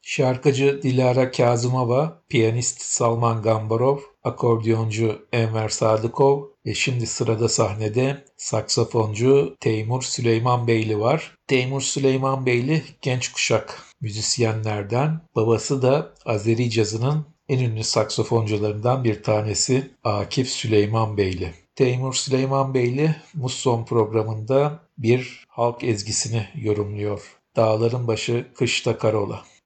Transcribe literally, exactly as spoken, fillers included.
Şarkıcı Dilara Kazımova, piyanist Salman Gambarov, akordeoncu Enver Sadıkov ve şimdi sırada sahnede saksafoncu Teymur Süleyman Beyli var. Teymur Süleyman Beyli genç kuşak müzisyenlerden, babası da Azeri cazının en ünlü saksafoncularından bir tanesi Akif Süleyman Beyli. Teymur Süleyman Beyli Muson programında bir halk ezgisini yorumluyor. Dağların başı kışta karola.